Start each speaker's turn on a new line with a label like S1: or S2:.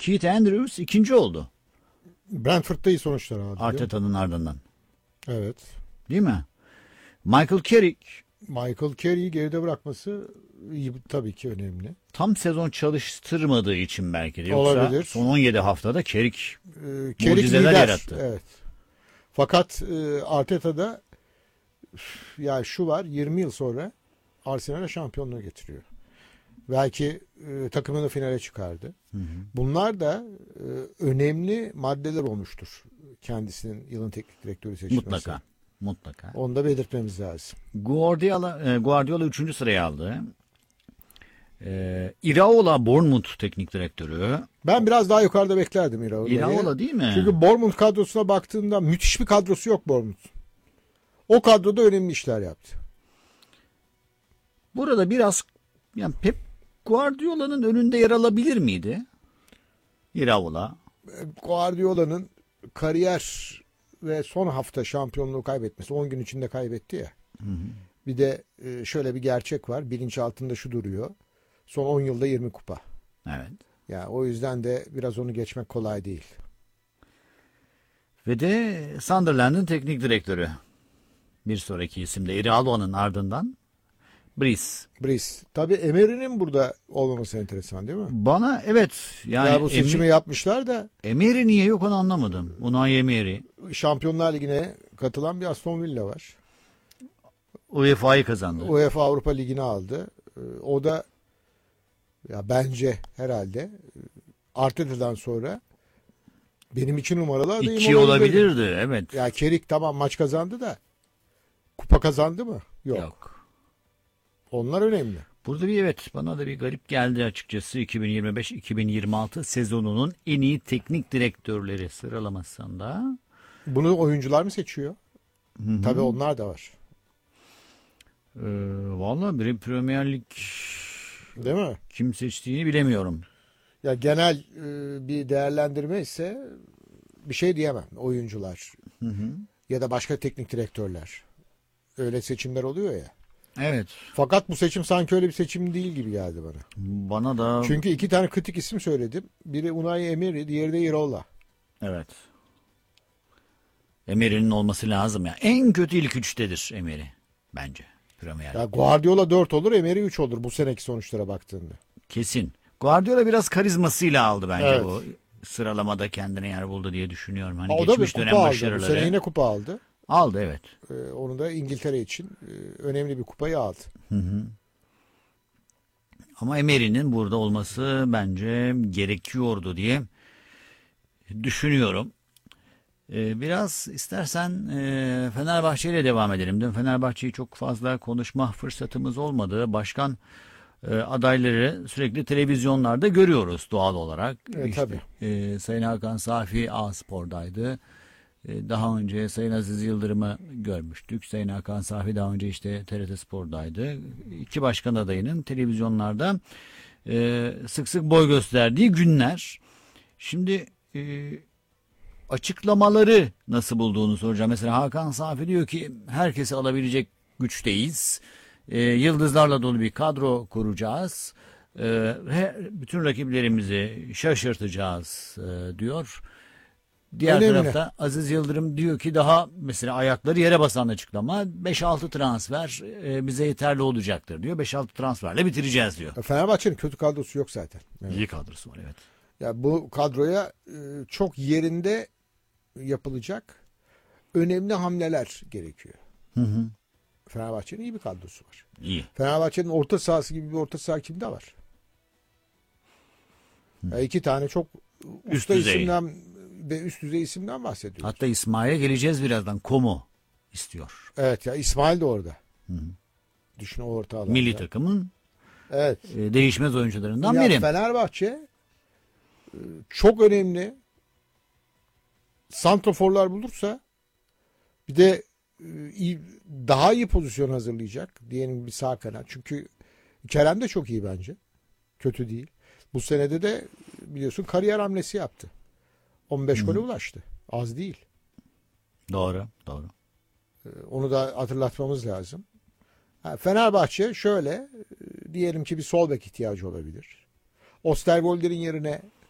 S1: Keith Andrews ikinci oldu.
S2: Brentford'da iyi sonuçlar aldı.
S1: Arteta'nın ardından.
S2: Evet.
S1: Değil mi? Michael
S2: Carrick'i geride bırakması tabii ki önemli.
S1: tam sezon çalıştırmadığı için belki de. Yoksa
S2: olabilir.
S1: son 17 haftada Carrick
S2: Carrick lider.
S1: yarattı.
S2: Evet. Fakat Arteta'da ya şu var, 20 yıl sonra Arsenal'e şampiyonluğu getiriyor. Belki takımını finale çıkardı. Bunlar da önemli maddeler olmuştur kendisinin yılın teknik direktörü seçilmesi.
S1: Mutlaka.
S2: Onu da belirtmemiz lazım.
S1: Guardiola 3. sıraya aldı. Iraola Bournemouth teknik direktörü.
S2: Ben biraz daha yukarıda beklerdim Iraola'yı.
S1: Iraola değil mi?
S2: Çünkü Bournemouth kadrosuna baktığında müthiş bir kadrosu yok Bournemouth. O kadroda önemli işler yaptı.
S1: Burada biraz yani Pep Guardiola'nın önünde yer alabilir miydi? Iraola.
S2: Guardiola'nın kariyer ve son hafta şampiyonluğu kaybetmesi 10 gün içinde kaybetti ya. Bir de şöyle bir gerçek var. Bilinçaltında şu duruyor. Son 10 yılda 20 kupa.
S1: Evet.
S2: Yani o yüzden de biraz onu geçmek kolay değil.
S1: Ve de Sunderland'ın teknik direktörü. Bir sonraki isim de Iraola'nın ardından Brice.
S2: Tabii Emery'nin burada olmaması enteresan değil mi?
S1: Bana evet. Yani
S2: bu seçimi yapmışlar da.
S1: Emery niye yok onu anlamadım. Unai Emery.
S2: Şampiyonlar Ligi'ne katılan bir Aston Villa var.
S1: UEFA'yı kazandı.
S2: UEFA Avrupa Ligi'ni aldı. O da ya bence herhalde Arteta'dan sonra benim için numaralı adayım
S1: 2 olabilirdi. Evet.
S2: Ya Carrick tamam maç kazandı da kupa kazandı mı? Yok. Onlar önemli.
S1: Burada bir bana da bir garip geldi açıkçası 2025-2026 sezonunun en iyi teknik direktörleri sıralamasında.
S2: Bunu oyuncular mı seçiyor?
S1: Hı-hı.
S2: Tabii onlar da var.
S1: Vallahi bir Premier Lig
S2: değil mi?
S1: Kim seçtiğini bilemiyorum.
S2: Ya genel bir değerlendirme ise bir şey diyemem. Oyuncular ya da başka teknik direktörler. Öyle seçimler oluyor ya.
S1: Evet.
S2: Fakat bu seçim sanki öyle bir seçim değil gibi geldi bana.
S1: Bana da.
S2: Çünkü 2 tane kritik isim söyledim. Biri Unai Emery, diğeri de Iraola.
S1: Evet. Emery'nin olması lazım ya. En kötü ilk 3'tedir Emery bence. Premier.
S2: Ya Guardiola 4 olur, Emery 3 olur bu seneki sonuçlara baktığında.
S1: Kesin. Guardiola biraz karizmasıyla aldı bence bu sıralamada kendine yer buldu diye düşünüyorum. Hani
S2: o da
S1: geçmiş
S2: bir
S1: dönem
S2: kupa aldı.
S1: başarıları.
S2: Bu sene yine kupa aldı.
S1: Aldı evet.
S2: Onu da İngiltere için önemli bir kupayı aldı.
S1: Ama Emery'nin burada olması bence gerekiyordu diye düşünüyorum. Biraz istersen Fenerbahçe ile devam edelim. Dün Fenerbahçe'yi çok fazla konuşma fırsatımız olmadı. Başkan adayları sürekli televizyonlarda görüyoruz doğal olarak.
S2: Tabii.
S1: Sayın Hakan Safi A-Spor'daydı. Daha önce Sayın Aziz Yıldırım'ı görmüştük. Sayın Hakan Safi daha önce TRT Spor'daydı. 2 başkan adayının televizyonlarda sık sık boy gösterdiği günler. Şimdi açıklamaları nasıl bulduğunu soracağım. Mesela Hakan Safi diyor ki herkesi alabilecek güçteyiz. Yıldızlarla dolu bir kadro kuracağız. Bütün rakiplerimizi şaşırtacağız diyor. Diğer tarafta Aziz Yıldırım diyor ki daha mesela ayakları yere basan açıklama 5-6 transfer bize yeterli olacaktır diyor. 5-6 transferle bitireceğiz diyor.
S2: Fenerbahçe'nin kötü kadrosu yok zaten.
S1: Evet. İyi kadrosu var evet.
S2: Ya bu kadroya çok yerinde yapılacak önemli hamleler gerekiyor. Fenerbahçe'nin iyi bir kadrosu var.
S1: İyi.
S2: Fenerbahçe'nin orta sahası gibi bir orta saha kimde var? 2 tane çok usta isimden ve üst düzey isimden bahsediyoruz.
S1: Hatta İsmail'e geleceğiz birazdan. Komo istiyor.
S2: Evet ya İsmail de orada. Düşün o orta alanda.
S1: Milli takımın değişmez oyuncularından biri.
S2: Fenerbahçe çok önemli santraforlar bulursa bir de daha iyi pozisyon hazırlayacak diyelim bir sağ kanat. Çünkü Kerem de çok iyi bence. Kötü değil. Bu senede de biliyorsun kariyer hamlesi yaptı. 15 gole ulaştı. Az değil.
S1: Doğru.
S2: Onu da hatırlatmamız lazım. Fenerbahçe şöyle diyelim ki bir sol bek ihtiyacı olabilir. Osterwolder'in yerine